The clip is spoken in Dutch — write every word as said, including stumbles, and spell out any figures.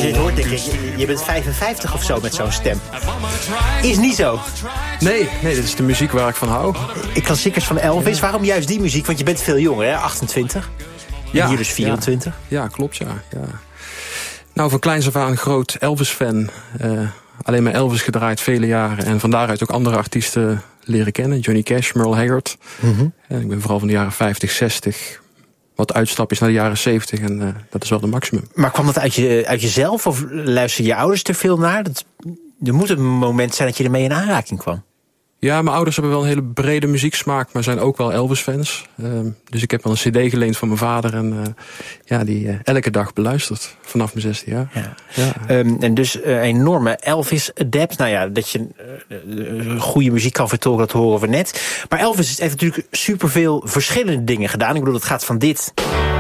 je dit hoort, denk ik, je, je bent vijfenvijftig of zo met zo'n stem. Is niet zo. Nee, nee, dit is de muziek waar ik van hou. Klassiekers van Elvis, ja. Waarom juist die muziek? Want je bent veel jonger, hè? achtentwintig. Ja, en hier dus vierentwintig. Ja, ja klopt, ja. ja. Nou, van kleins af aan een groot Elvis-fan. Uh, alleen maar Elvis gedraaid, vele jaren. En van daaruit ook andere artiesten leren kennen. Johnny Cash, Merle Haggard. Mm-hmm. En ik ben vooral van de jaren vijftig, zestig... wat uitstapjes naar de jaren zeventig en uh, dat is wel de maximum. Maar kwam dat uit, je, uit jezelf of luister je ouders er veel naar? Dat, er moet een moment zijn dat je ermee in aanraking kwam. Ja, mijn ouders hebben wel een hele brede muzieksmaak, maar zijn ook wel Elvis-fans. Uh, dus ik heb wel een cd geleend van mijn vader en uh, ja, die uh, elke dag beluisterd vanaf mijn zesde jaar. Ja. Ja. Um, en dus uh, enorme Elvis-adept. Nou ja, dat je uh, goede muziek kan vertolken, dat horen we net. Maar Elvis heeft natuurlijk superveel verschillende dingen gedaan. Ik bedoel, het gaat van dit